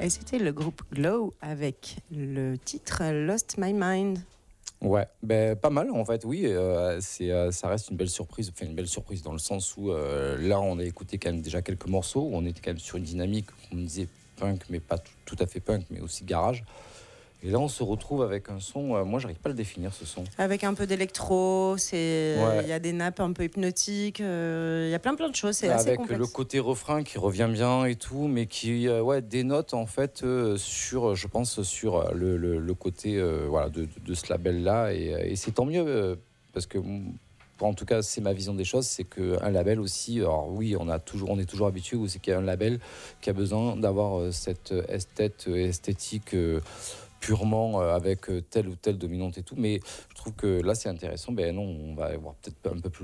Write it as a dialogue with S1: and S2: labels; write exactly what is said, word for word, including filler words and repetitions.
S1: Et c'était le groupe Glow avec le titre Lost My Mind.
S2: Ouais, ben pas mal en fait, oui. Euh, c'est, euh, ça reste une belle surprise, enfin une belle surprise dans le sens où euh, là on a écouté quand même déjà quelques morceaux, où on était quand même sur une dynamique, on disait punk, mais pas tout, tout à fait punk, mais aussi garage. Et là on se retrouve avec un son, euh, moi j'arrive pas à le définir ce son.
S1: Avec un peu d'électro, c'est, il
S2: Ouais.
S1: y a des nappes un peu hypnotiques, il euh, y a plein plein de choses, c'est assez
S2: Avec
S1: complexe.
S2: le côté refrain qui revient bien et tout, mais qui euh, ouais, dénote en fait euh, sur, je pense, sur euh, le, le, le côté euh, voilà, de, de, de ce label-là. Et, et c'est tant mieux, euh, parce que, pour, en tout cas, c'est ma vision des choses, c'est qu'un label aussi, alors oui, on, a toujours, on est toujours habitué, où c'est qu'il y a un label qui a besoin d'avoir euh, cette esthète, esthétique euh, purement euh, avec telle ou telle dominante et tout. Mais je trouve que là, c'est intéressant. Ben non, on va voir peut-être un peu plus